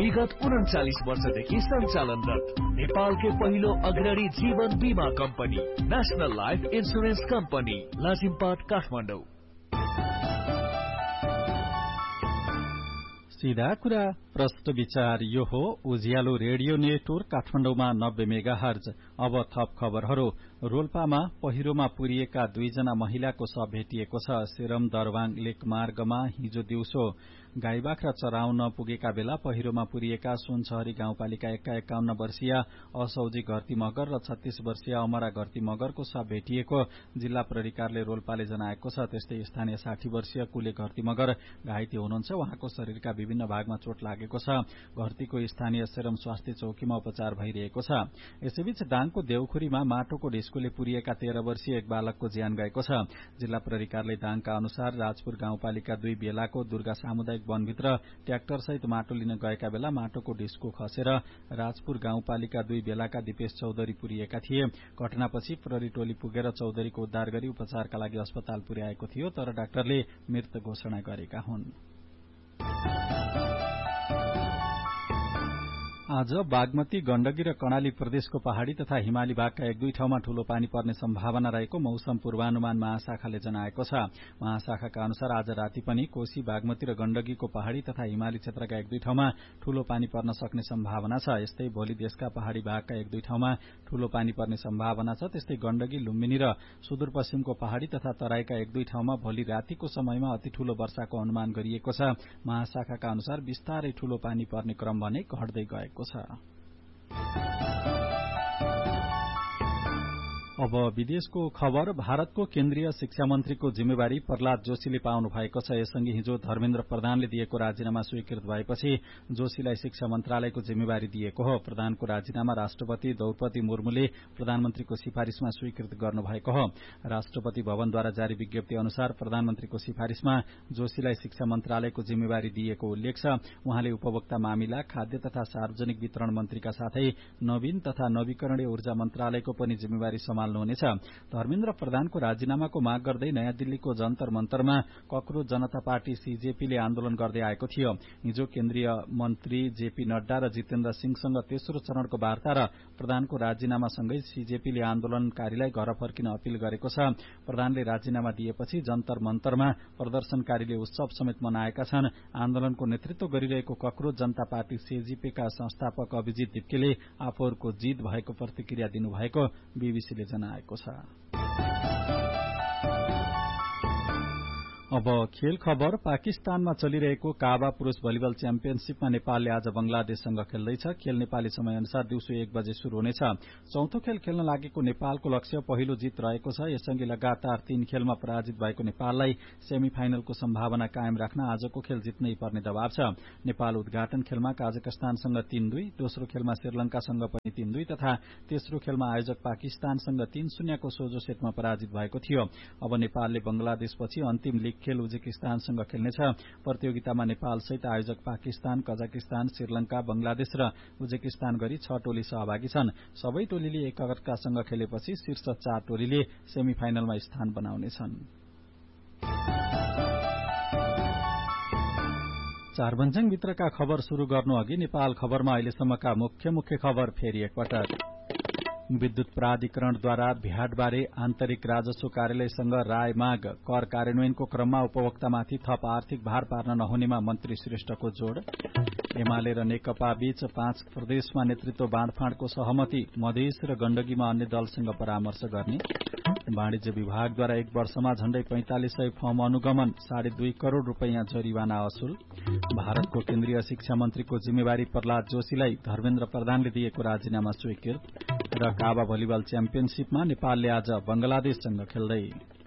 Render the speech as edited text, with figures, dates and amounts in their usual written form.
विगत 39 वर्षदेखि सञ्चालनरत नेपालकै पहिलो अग्रणी जीवन बीमा company national life insurance company Lazimpat Kathmandu. सीधा कुरा प्रश्न विचार यो हो उज्यालो रेडियो नेटवर्क काठमाडौँमा 90 मेगाहर्ज। अब थप खबरहरू। रोल्पामा पहिरोमा पुरिएका 2 जना महिलाको शव भेटिएको छ। सेरम दरबाङ लेक मार्गमा हिजो दिउँसो गाई बाख्रा चराउन पुगेका बेला पहिरोमा पुरिएका सुनसहरी गाउँपालिका 51 वर्षीय असौजी घरती मगर र 36 वर्षीय अमरा घरती मगरको शव भेटिएको जिल्ला प्रहरी कार्यालय रोल्पाले जनाएको छ। त्यस्तै स्थानीय 60 वर्षीय कुले घरती मगर घाइते हुनुहुन्छ। उहाँको शरीरका विभिन्न भागमा चोट लागेको छ। घरतीको स्थानीय सेरम स्वास्थ्य चौकीमा उपचार भइरहेको छ। यसैबीच दाङको देउखुरीमा माटोको ढिस्कोले पुरिएका 13 वर्षीय एक बालकको ज्यान गएको छ। जिल्ला प्रहरी कार्यालय दाङका अनुसार राजपुर गाउँपालिका 2 बेलाको दुर्गा सामुदायिक वनभित्र ट्र्याक्टर सहित माटो लिन गएका बेला माटोको ढिस्को खसेर राजपुर गाउँपालिका 2 बेलाका दिपेश चौधरी पुरिएका थिए। घटनापछि प्रहरी टोली पुगेर चौधरीको उद्धार गरी उपचारका लागि अस्पताल पुर्याएको थियो, तर डाक्टरले मृत घोषणा गरेका हुन्। आज बागमती, गण्डकी र कर्णाली प्रदेशको पहाड़ी तथा हिमाली भागका 1-2 ठाउँमा ठूलो पानी पर्ने सम्भावना रहेको मौसम पूर्वानुमान महाशाखाले जनाएको छ। महाशाखाका अनुसार आज राति पनि कोशी, बागमती र गण्डकीको पहाड़ी तथा हिमाली क्षेत्रका 1-2 ठाउँमा ठूलो पानी पर्न सक्ने सम्भावना छ। यस्तै भोलि देशका पहाड़ी भागका 1-2 ठाउँमा ठूलो पानी पर्ने सम्भावना छ। त्यस्तै गण्डकी, लुम्बिनी र सुदूरपश्चिमको पहाड़ी तथा तराईका 1-2 ठाउँमा भोलि रातिको समयमा अति ठूलो वर्षाको अनुमान गरिएको छ। महाशाखाका अनुसार बिस्तारै ठूलो पानी पर्ने क्रम भने घट्दै गएको छ। अब विदेशको खबर। भारतको केन्द्रीय शिक्षा मन्त्रीको जिम्मेवारी प्रहलाद जोशीले पाउनु भएको छ। यससँगै हिजो धर्मेन्द्र प्रधानले दिएको राजीनामा स्वीकृत भएपछि जोशीलाई शिक्षा मन्त्रालयको जिम्मेवारी दिएको हो। प्रधानको राजीनामा राष्ट्रपति द्रौपदी मुर्मुले प्रधानमन्त्रीको सिफारिशमा स्वीकृत गर्नुभएको हो। राष्ट्रपति भवनद्वारा जारी विज्ञप्ति अनुसार प्रधानमन्त्रीको सिफारिशमा जोशीलाई शिक्षा मन्त्रालयको जिम्मेवारी दिएको उल्लेख छ। उहाँले उपभोक्ता मामिला, खाद्य तथा सार्वजनिक वितरण मन्त्रीका साथै नवीन तथा नवीकरणीय ऊर्जा मन्त्रालयको पनि जिम्मेवारी हुनेछ। धर्मेन्द्र प्रधानको राजीनामाको माग गर्दै नयाँ दिल्लीको जन्तर मन्तरमा ककरोच जनता पार्टी सीजेपीले आन्दोलन गर्दै आएको थियो। हिजो केन्द्रीय मन्त्री जेपी नड्डा र जितेन्द्र सिंहसँग तेस्रो चरणको वार्ता र प्रधानको राजीनामासँगै सीजेपीले आन्दोलनकारीलाई घर फर्किन अपील गरेको छ। प्रधानले राजीनामा दिएपछि जन्तर मन्तरमा प्रदर्शनकारीले उत्सव समेत मनाएका छन्। आन्दोलनको नेतृत्व गरिरहेको ककरोच जनता पार्टी सीजेपीका संस्थापक अभिजित ढिप्केले आफूहरूको जित भएको प्रतिक्रिया दिनुभएको बीबीसीले जनाएको छ। अब खेल खबर। पाकिस्तानमा चलिरहेको काबा पुरूष भलिबल च्याम्पियनशीपमा नेपालले आज बंगलादेशसँग खेल्दैछ। खेल नेपाली समय अनुसार दिउँसो 1 बजे शुरू हुनेछ। चौथो खेल खेल्न लागेको नेपालको लक्ष्य पहिलो जित रहेको छ। यससँगै लगातार 3 खेलमा पराजित भएको नेपाललाई सेमी फाइनलको सम्भावना कायम राख्न आजको खेल जित्नै पर्ने दबाव छ। नेपाल उद्घाटन खेलमा काजाकस्तानसँग 3-2, दोस्रो खेलमा श्रीलंकासँग पनि 3-2 तथा तेस्रो खेलमा आयोजक पाकिस्तानसँग 3-0 को सोझो सेटमा पराजित भएको थियो। अब नेपालले बंगलादेशपछि अन्तिम लीग खेल उज्बेकिस्तानसँग खेल्नेछ। प्रतियोगितामा नेपाल सहित आयोजक पाकिस्तान, कजाकिस्तान, श्रीलंका, बंगलादेश र उज्बेकिस्तान गरी 6 टोली सहभागी छन्। सबै टोलीले एक अर्कासँग खेलेपछि शीर्ष 4 टोलीले सेमी फाइनलमा स्थान बनाउनेछन्। चारभन्ज्याङ भित्रका खबर शुरू गर्नु अघि नेपाल खबरमा अहिलेसम्मका मुख्य खबर फेरि एकपटक। विद्युत प्राधिकरणद्वारा भ्याटबारे आन्तरिक राजस्व कार्यालयसँग राय माग। कर कार्यान्वयनको क्रममा उपभोक्तामाथि थप आर्थिक भार पार्न नहुनेमा मन्त्री श्रेष्ठको जोड़। एमाले र नेकपा बीच 5 प्रदेशमा नेतृत्व बाँडफाँडको सहमति। मधेस र गण्डकीमा अन्य दलसँग परामर्श गर्ने। वाणिज्य विभागद्वारा 1 वर्षमा झण्डै 4500 फर्म अनुगमन, 2.5 करोड़ रूपैयाँ जरिवाना असुल। भारतको केन्द्रीय शिक्षा मन्त्रीको जिम्मेवारी प्रहलाद जोशीलाई धर्मेन्द्र प्रधानले दिएको राजीनामा स्वीकृत। र काबा भलिबल च्याम्पियनशीपमा नेपालले आज बंगलादेशसँग खेल्दै।